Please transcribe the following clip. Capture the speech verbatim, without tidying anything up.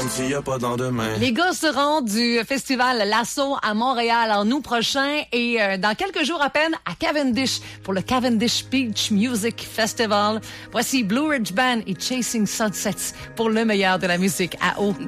comme s'il y a pas de lendemain. Les gars seront du festival Lasso à Montréal en août prochain et euh, dans quelques jours à peine à Cavendish pour le Cavendish Beach Music Festival. Voici Blue Ridge Band et Chasing Sunsets pour le meilleur de la musique à eau.